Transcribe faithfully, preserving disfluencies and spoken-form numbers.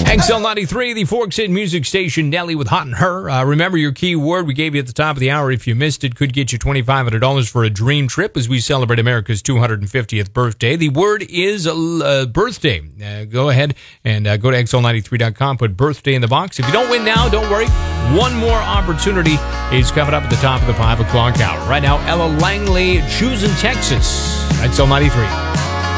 X L ninety-three, the Forks Hit Music Station, Nelly with Hot and Her. Uh, remember your key word we gave you at the top of the hour. If you missed it, could get you twenty-five hundred dollars for a dream trip as we celebrate America's two hundred fiftieth birthday. The word is uh, birthday. Uh, go ahead and uh, go to X L ninety-three dot com, put birthday in the box. If you don't win now, don't worry. One more opportunity is coming up at the top of the five o'clock hour. Right now, Ella Langley, Choosing Texas. X L ninety-three.